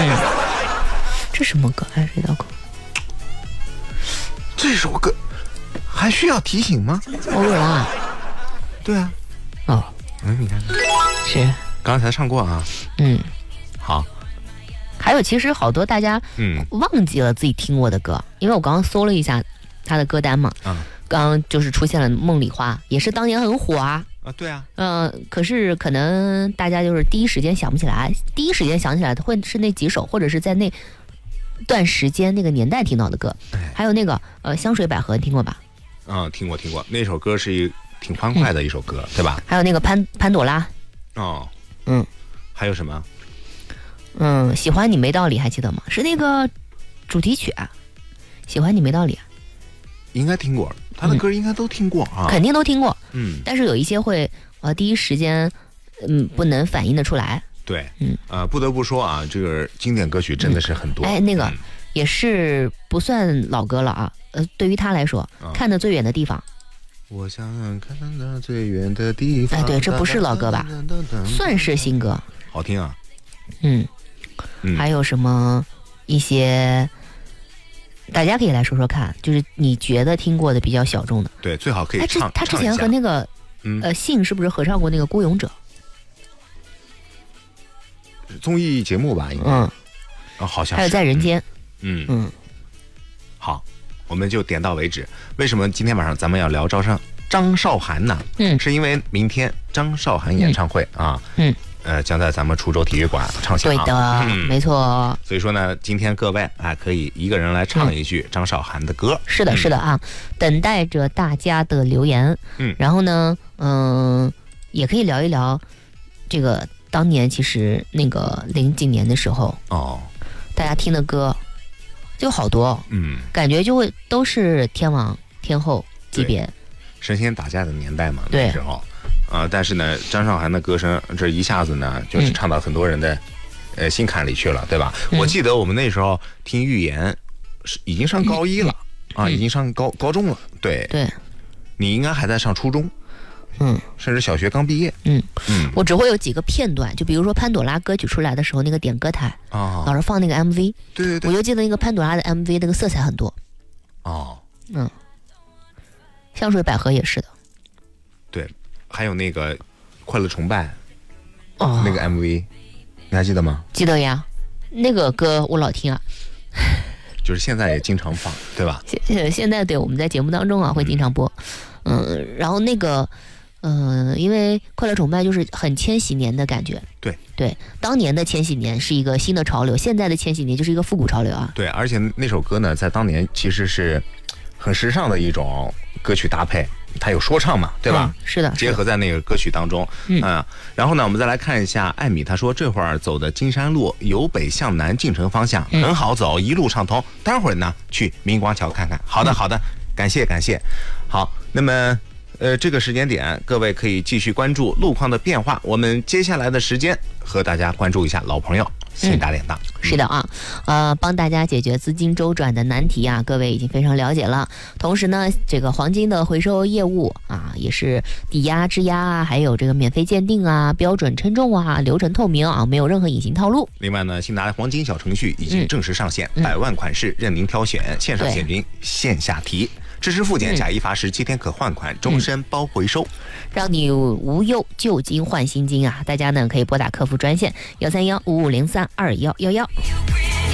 这什么歌？爱谁道口？ 这首歌还需要提醒吗？ 欧阳啊？ 对啊。 哦， 你看， 是刚才唱过啊。好。 还有，其实好多大家忘记了自己听过的歌，因为我刚刚搜了一下他的歌单嘛，刚刚就是出现了《梦里花》，也是当年很火啊。 对啊。 可是可能大家就是第一时间想不起来，第一时间想起来的会是那几首，或者是在那段时间那个年代听到的歌。还有那个香水百合，你听过吧？ 听过，那首歌是挺欢快的一首歌，对吧？ 还有那个潘朵拉。 还有什么？ 喜欢你没道理，还记得吗？是那个主题曲啊，喜欢你没道理啊。 应该听过，他的歌应该都听过啊， 肯定都听过。但是有一些会第一时间不能反应得出来。 对。不得不说啊，这个经典歌曲真的是很多。 那个也是不算老歌了啊。对于他来说，看得最远的地方。 我想看得最远的地方。 对，这不是老歌吧？算是新歌。 好听啊。 还有什么一些大家可以来说说看，就是你觉得听过的比较小众的。 对，最好可以唱。 他之前和那个信是不是合唱过那个《孤勇者》？ 综艺节目吧，应该。好像是。 还有在人间。 好，我们就点到为止。为什么今天晚上咱们要聊张韶涵呢？是因为明天张韶涵演唱会将在咱们滁州体育馆唱响。 对的，没错。 所以说呢，今天各位可以一个人来唱一句张韶涵的歌。 是的，是的啊，等待着大家的留言。然后呢，也可以聊一聊这个当年其实那个00几年的时候大家听的歌就好多，感觉就会都是天王天后级别， 神仙打架的年代嘛， 对那时候。但是呢，张韶涵的歌声这一下子呢，就是唱到很多人的心坎里去了，对吧？我记得我们那时候听预言已经上高一了已经上高中了。对，你应该还在上初中，甚至小学刚毕业。 我只会有几个片段，就比如说潘朵拉歌曲出来的时候，那个点歌台老是放那个 MV。对，我就记得那个潘朵拉的 MV 那个色彩很多。香水百合也是的。 对。还有那个快乐崇拜那个 MV 你还记得吗？ 记得呀，那个歌我老听啊。 就是现在也经常放，对吧？ 现在对，我们在节目当中会经常播。然后那个因为快乐崇拜就是很千禧年的感觉。对，当年的千禧年是一个新的潮流，现在的千禧年就是一个复古潮流啊。 对，而且那首歌呢在当年其实是很时尚的一种歌曲搭配，它有说唱嘛，对吧？ 是的， 结合在那个歌曲当中。然后呢，我们再来看一下艾米，她说这会儿走的金山路由北向南进城方向很好走，一路畅通。待会儿呢去明光桥看看。好的，感谢。好，那么这个时间点，各位可以继续关注路况的变化。我们接下来的时间和大家关注一下老朋友新打脸档。 是的啊，帮大家解决资金周转的难题啊，各位已经非常了解了。同时呢，这个黄金的回收业务也是抵押、质押还有这个免费鉴定标准称重流程透明没有任何隐形套路。 另外呢，新达黄金小程序已经正式上线，100万款式任您挑选，线上险金，线下提。支持复检，假一罚17天可换款，终身包回收， 让你无忧旧金换新金大家呢可以拨打客服专线13155032111。